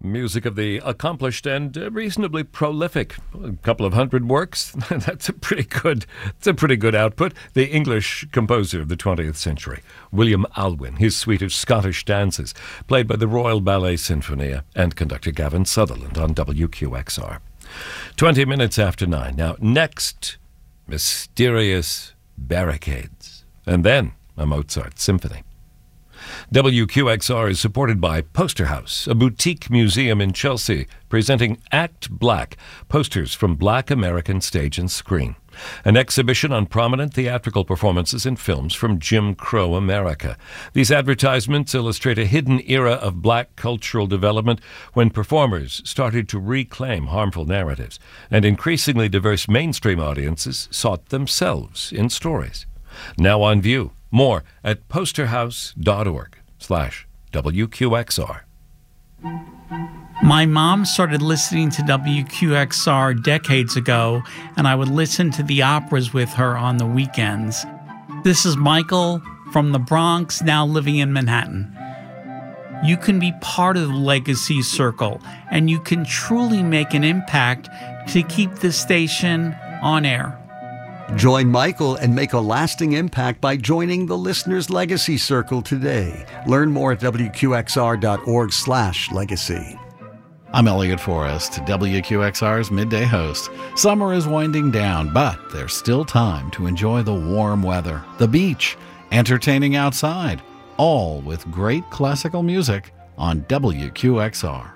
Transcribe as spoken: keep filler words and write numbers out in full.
Music of the accomplished and uh, reasonably prolific. A couple of hundred works. That's a pretty good. It's a pretty good output. The English composer of the twentieth century, William Alwyn, his suite of Scottish dances, played by the Royal Ballet Sinfonia and conductor Gavin Sutherland on W Q X R. Twenty minutes after nine. Now, next, Mysterious Barricades, and then a Mozart symphony. W Q X R is supported by Poster House, a boutique museum in Chelsea, presenting Act Black, posters from Black American stage and screen, an exhibition on prominent theatrical performances in films from Jim Crow America. These advertisements illustrate a hidden era of black cultural development when performers started to reclaim harmful narratives, and increasingly diverse mainstream audiences sought themselves in stories. Now on view. More at posterhouse.org slash WQXR. My mom started listening to W Q X R decades ago, and I would listen to the operas with her on the weekends. This is Michael from the Bronx, now living in Manhattan. You can be part of the Legacy Circle, and you can truly make an impact to keep this station on air. Join Michael and make a lasting impact by joining the Listener's Legacy Circle today. Learn more at WQXR.org slash legacy. I'm Elliot Forrest, W Q X R's midday host. Summer is winding down, but there's still time to enjoy the warm weather, the beach, entertaining outside, all with great classical music on W Q X R.